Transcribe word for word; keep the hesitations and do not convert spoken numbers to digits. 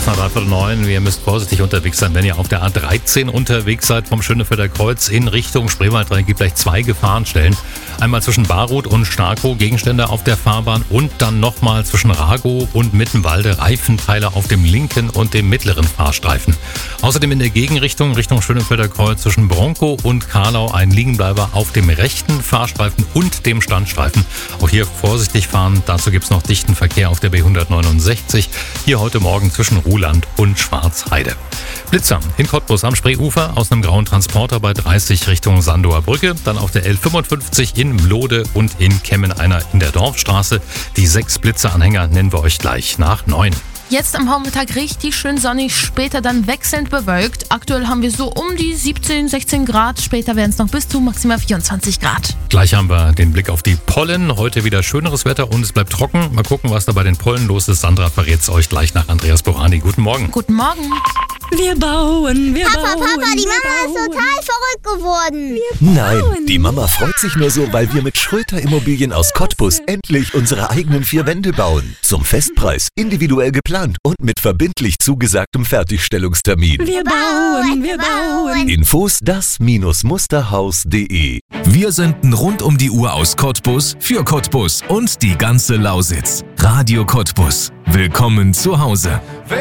nach dreiviertel neun. Ihr müsst vorsichtig unterwegs sein, wenn ihr auf der A dreizehn unterwegs seid vom Schönefelder Kreuz in Richtung Spreewald. Es gibt gleich zwei Gefahrenstellen. Einmal zwischen Baruth und Starkow, Gegenstände auf der Fahrbahn, und dann nochmal zwischen Ragow und Mittenwalde, Reifenteile auf dem linken und dem mittleren Fahrstreifen. Außerdem in der Gegenrichtung Richtung Schönefelder Kreuz zwischen Bronkow und Karlau ein Liegenbleiber auf dem rechten Fahrstreifen und dem Standstreifen. Auch hier vorsichtig fahren. Dazu gibt es noch dichten Verkehr auf der B hundertneunundsechzig. Hier heute Morgen zwischen Ruhland und Schwarzheide. Blitzer in Cottbus am Spreeufer aus einem grauen Transporter bei dreißig Richtung Sandower Brücke. Dann auf der L fünfundfünfzig in Mlode und in Kemmen einer in der Dorfstraße. Die sechs Blitzeranhänger nennen wir euch gleich nach neun. Jetzt am Vormittag richtig schön sonnig, später dann wechselnd bewölkt. Aktuell haben wir so um die siebzehn, sechzehn Grad, später werden es noch bis zu maximal vierundzwanzig Grad. Gleich haben wir den Blick auf die Pollen. Heute wieder schöneres Wetter und es bleibt trocken. Mal gucken, was da bei den Pollen los ist. Sandra verrät es euch gleich nach Andreas Borani. Guten Morgen. Guten Morgen. Wir bauen, wir Papa, bauen. Papa, die Mama wir ist bauen. total verrückt geworden. Nein, die Mama freut sich nur so, weil wir mit Schröter Immobilien aus Cottbus endlich unsere eigenen vier Wände bauen. Zum Festpreis, individuell geplant und mit verbindlich zugesagtem Fertigstellungstermin. Wir bauen, wir bauen. Infos das Musterhaus punkt de. Wir senden rund um die Uhr aus Cottbus für Cottbus und die ganze Lausitz. Radio Cottbus. Willkommen zu Hause.